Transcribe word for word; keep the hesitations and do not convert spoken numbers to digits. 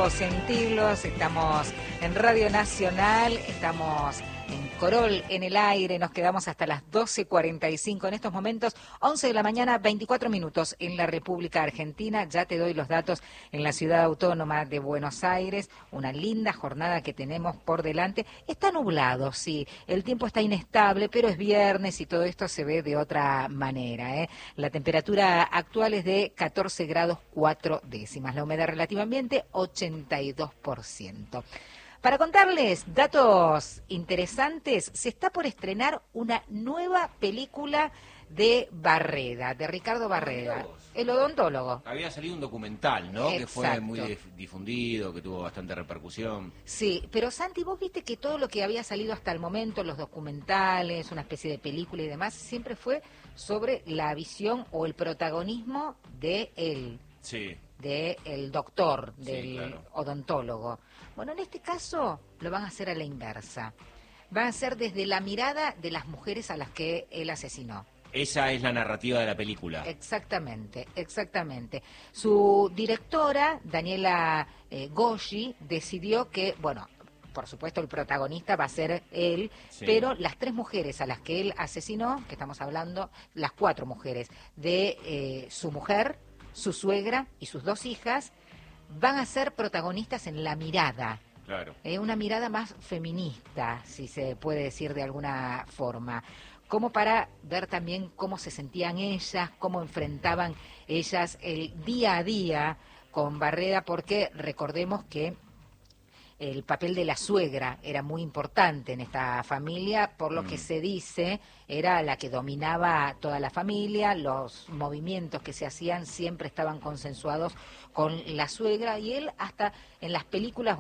gusto sentirlos. Estamos en Radio Nacional, estamos en Corol en el aire, nos quedamos hasta las doce cuarenta y cinco en estos momentos, once de la mañana, veinticuatro minutos en la República Argentina. Ya te doy los datos en la ciudad autónoma de Buenos Aires, una linda jornada que tenemos por delante. Está nublado, sí, el tiempo está inestable, pero es viernes y todo esto se ve de otra manera, ¿eh? La temperatura actual es de catorce grados cuatro décimas, la humedad relativa ambiente ochenta y dos por ciento. Para contarles datos interesantes, se está por estrenar una nueva película de Barreda, de Ricardo Barreda, el odontólogo. Había salido un documental, ¿no? Exacto. Que fue muy difundido, que tuvo bastante repercusión. Sí, pero Santi, vos viste que todo lo que había salido hasta el momento, los documentales, una especie de película y demás, siempre fue sobre la visión o el protagonismo de él. Sí. De el doctor, del Sí, claro. odontólogo. Bueno, en este caso lo van a hacer a la inversa. Van a ser desde la mirada de las mujeres a las que él asesinó. Esa es la narrativa de la película. Exactamente, exactamente. Su directora, Daniela eh, Goggi, decidió que, bueno, por supuesto el protagonista va a ser él, sí, pero las tres mujeres a las que él asesinó, que estamos hablando, las cuatro mujeres, de eh, su mujer, su suegra y sus dos hijas, van a ser protagonistas en la mirada. Claro. Eh, una mirada más feminista, si se puede decir de alguna forma, como para ver también cómo se sentían ellas, cómo enfrentaban ellas el día a día con Barreda, porque recordemos que el papel de la suegra era muy importante en esta familia, por lo mm. que se dice, era la que dominaba toda la familia, los movimientos que se hacían siempre estaban consensuados con la suegra, y él hasta en las películas